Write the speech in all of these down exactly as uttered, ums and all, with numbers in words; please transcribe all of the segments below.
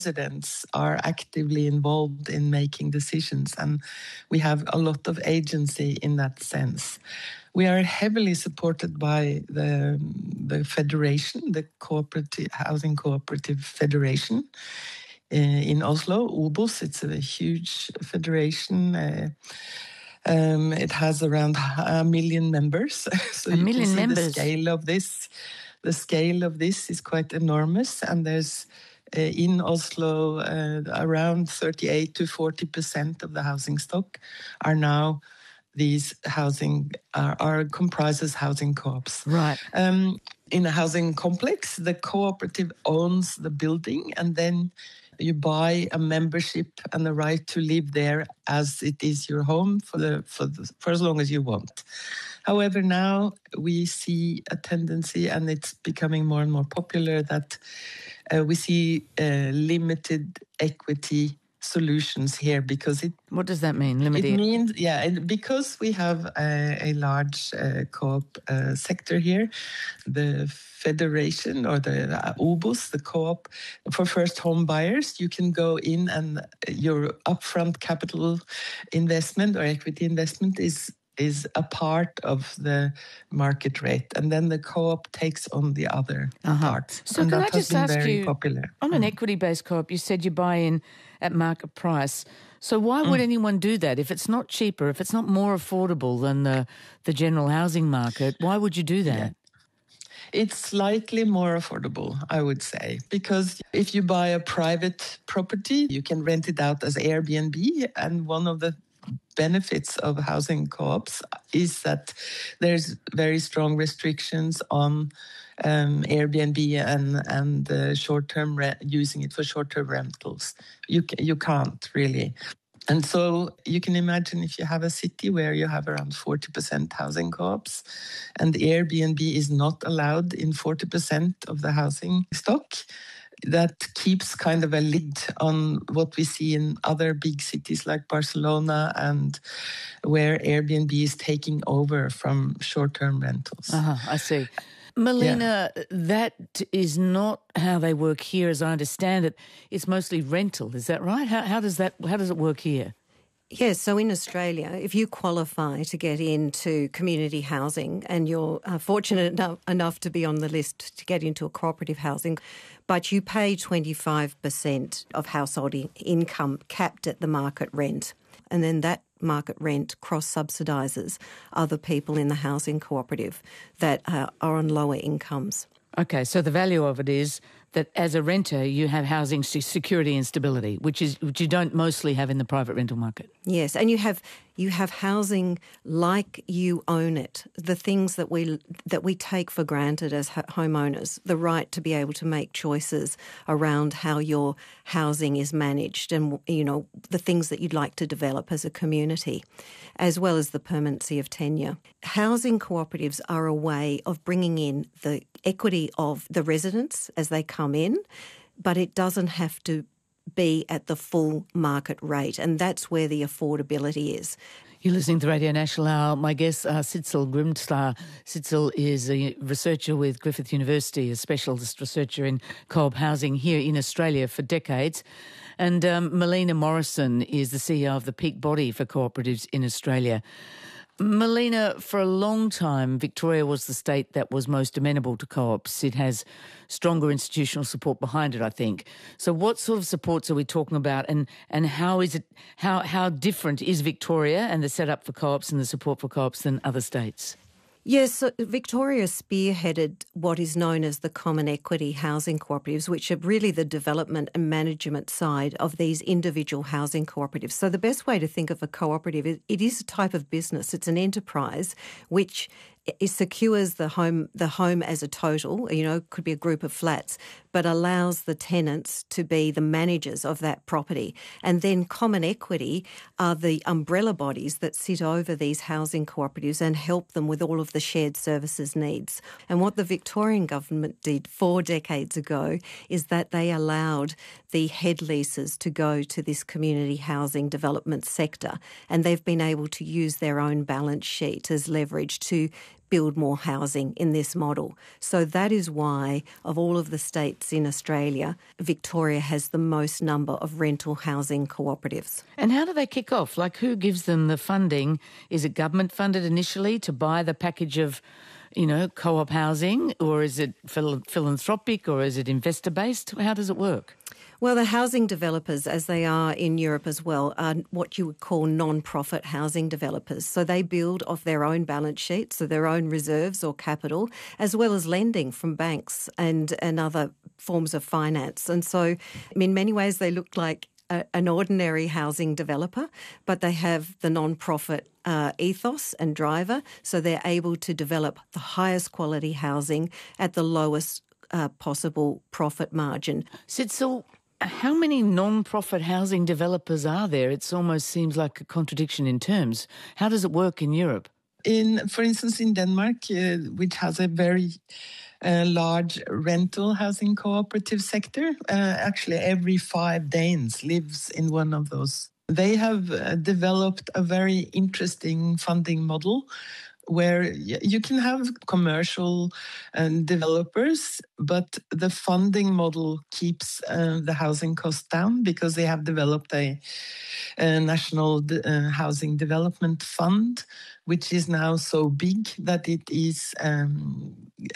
residents are actively involved in making decisions, and we have a lot of agency in that sense. We are heavily supported by the, the federation, the Cooperative Housing Cooperative Federation uh, in Oslo, OBOS. It's a huge federation. Uh, um, it has around a million members. So a you million can see members. the scale of this. The scale of this is quite enormous, and there's uh, in Oslo uh, around thirty-eight to forty percent of the housing stock are now these housing are, are comprises housing co-ops. Right. Um, in a housing complex, the cooperative owns the building, and then you buy a membership and the right to live there as it is your home for the for the, for as long as you want. However, now we see a tendency, and it's becoming more and more popular, that uh, we see uh, limited equity solutions here, because it... What does that mean, limited? It means, yeah, it, because we have a, a large uh, co-op uh, sector here, the federation or the uh, OBOS, the co-op, for first home buyers, you can go in and your upfront capital investment or equity investment is is a part of the market rate, and then the co-op takes on the other uh-huh. part. So and can that I just has been ask very you, popular. on an Mm. equity-based co-op, you said you buy in at market price. So why would Mm. anyone do that? If it's not cheaper, if it's not more affordable than the, the general housing market, why would you do that? Yeah. It's slightly more affordable, I would say, because if you buy a private property, you can rent it out as Airbnb, and one of the benefits of housing co-ops is that there's very strong restrictions on um, Airbnb and and uh, short-term re- using it for short-term rentals. You ca- you can't really. And so you can imagine if you have a city where you have around forty percent housing co-ops, and Airbnb is not allowed in forty percent of the housing stock, that keeps kind of a lid on what we see in other big cities like Barcelona, and where Airbnb is taking over from short-term rentals. Uh-huh, I see. Melina, yeah. That is not how they work here, as I understand it. It's mostly rental. Is that right? How, how does that? How does it work here? Yes, so in Australia, if you qualify to get into community housing and you're uh, fortunate enough, enough to be on the list to get into a cooperative housing, but you pay twenty-five percent of household in- income capped at the market rent, and then that market rent cross-subsidises other people in the housing cooperative that uh, are on lower incomes. Okay, so the value of it is that as a renter you have housing security and stability, which is which you don't mostly have in the private rental market. Yes, and you have you have housing like you own it. The things that we that we take for granted as homeowners, the right to be able to make choices around how your housing is managed, and you know the things that you'd like to develop as a community, as well as the permanency of tenure. Housing cooperatives are a way of bringing in the equity of the residents as they come in, but it doesn't have to be at the full market rate, and that's where the affordability is. You're listening to Radio National Hour. My guest, uh, Sidsel Grimstad. Sidsel is a researcher with Griffith University, a specialist researcher in co-op housing here in Australia for decades. And um, Melina Morrison is the C E O of the peak body for cooperatives in Australia. Melina, for a long time, Victoria was the state that was most amenable to co-ops. It has stronger institutional support behind it, I think. So what sort of supports are we talking about, and, and how is it, how, how different is Victoria and the setup for co-ops and the support for co-ops than other states? Yes, so Victoria spearheaded what is known as the common equity housing cooperatives, which are really the development and management side of these individual housing cooperatives. So the best way to think of a cooperative is it is a type of business. It's an enterprise which it secures the home the home as a total, you know, could be a group of flats, but allows the tenants to be the managers of that property. And then common equity are the umbrella bodies that sit over these housing cooperatives and help them with all of the shared services needs. And what the Victorian government did four decades ago is that they allowed the head leases to go to this community housing development sector, and they've been able to use their own balance sheet as leverage to build more housing in this model. So that is why, of all of the states in Australia, Victoria has the most number of rental housing cooperatives. And how do they kick off? Like, who gives them the funding? Is it government funded initially to buy the package of, you know, co-op housing, or is it phil- philanthropic, or is it investor-based? How does it work? Well, the housing developers, as they are in Europe as well, are what you would call non-profit housing developers. So they build off their own balance sheet, so their own reserves or capital, as well as lending from banks and, and other forms of finance. And so in many ways they look like a, an ordinary housing developer, but they have the non-profit uh, ethos and driver, so they're able to develop the highest quality housing at the lowest uh, possible profit margin. Sitzel, how many non-profit housing developers are there? It almost seems like a contradiction in terms. How does it work in Europe? In, for instance, in Denmark, uh, which has a very uh, large rental housing cooperative sector, uh, actually every five Danes lives in one of those. They have uh, developed a very interesting funding model where you can have commercial um, developers, but the funding model keeps uh, the housing cost down because they have developed a, a national de- uh, housing development fund, which is now so big that it is um,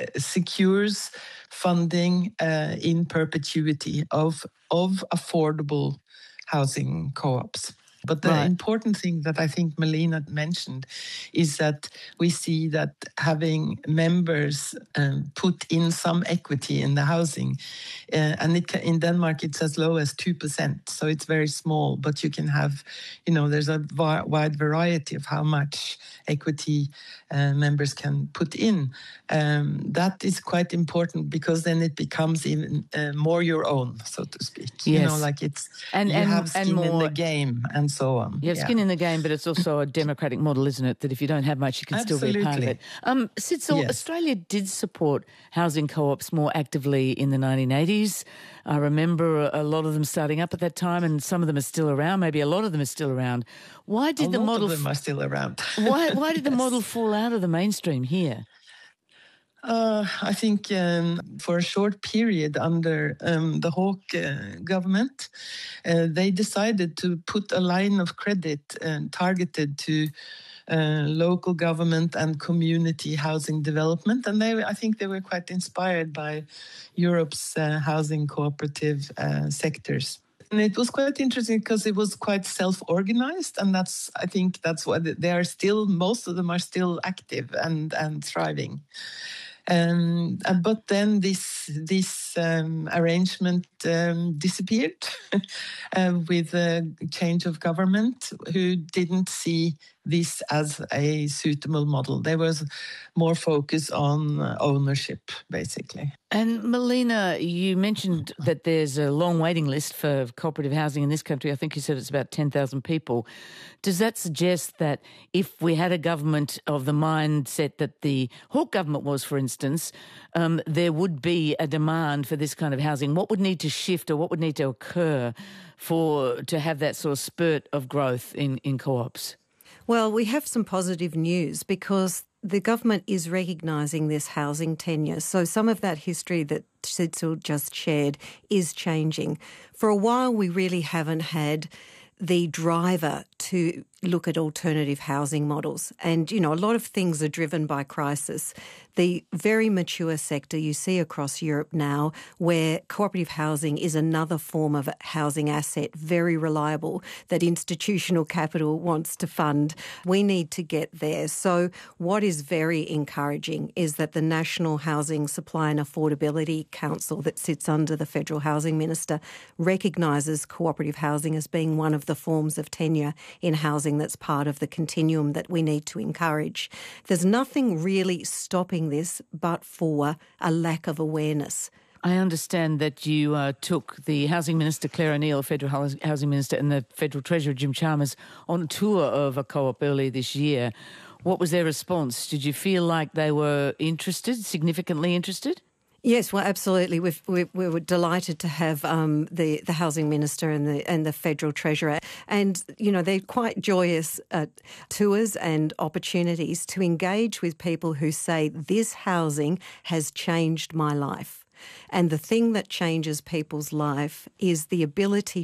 secures funding uh, in perpetuity of of affordable housing co-ops. But the Right. important thing that I think Melina mentioned is that we see that having members um, put in some equity in the housing, uh, and it can, in Denmark it's as low as two percent, so it's very small, but you can have, you know, there's a va- wide variety of how much equity uh, members can put in. Um, that is quite important because then it becomes even uh, more your own, so to speak. Yes. You know, like it's, And- you and- have skin and in more- the game and so on. You have skin in the game, but it's also a democratic model, isn't it? That if you don't have much, you can still be a part of it. Absolutely. Um, Sitzel, Yes. Australia did support housing co-ops more actively in the nineteen eighties. I remember a lot of them starting up at that time, and some of them are still around. Maybe a lot of them are still around. Why did A the lot model? of them are still around. why why did the Yes. model fall out of the mainstream here? Uh, I think um, for a short period under um, the Hawke uh, government, uh, they decided to put a line of credit uh, targeted to uh, local government and community housing development. And they, I think they were quite inspired by Europe's uh, housing cooperative uh, sectors. And it was quite interesting because it was quite self-organized, and that's, I think that's why they are still, most of them are still active and, and thriving. Um, uh, but then this this um, arrangement um, disappeared uh, with a change of government, who didn't see this as a suitable model. There was more focus on uh, ownership, basically. And Melina, you mentioned that there's a long waiting list for cooperative housing in this country. I think you said it's about ten thousand people. Does that suggest that if we had a government of the mindset that the Hawke government was, for instance, um, there would be a demand for this kind of housing? What would need to shift, or what would need to occur for to have that sort of spurt of growth in, in co-ops? Well, we have some positive news because the government is recognising this housing tenure. So some of that history that Sitzel just shared is changing. For a while, we really haven't had the driver to look at alternative housing models. And, you know, a lot of things are driven by crisis. The very mature sector you see across Europe now, where cooperative housing is another form of housing asset, very reliable, that institutional capital wants to fund. We need to get there. So what is very encouraging is that the National Housing Supply and Affordability Council that sits under the Federal Housing Minister recognises cooperative housing as being one of the forms of tenure in housing that's part of the continuum that we need to encourage. There's nothing really stopping this but for a lack of awareness. I understand that you uh, took the Housing Minister, Claire O'Neill, Federal Housing Minister, and the Federal Treasurer, Jim Chalmers, on a tour of a co-op earlier this year. What was their response? Did you feel like they were interested, significantly interested? Yes, well, absolutely. We've, we, we were delighted to have um, the the housing minister and the and the federal treasurer, and you know they're quite joyous uh, tours and opportunities to engage with people who say this housing has changed my life. And the thing that changes people's life is the ability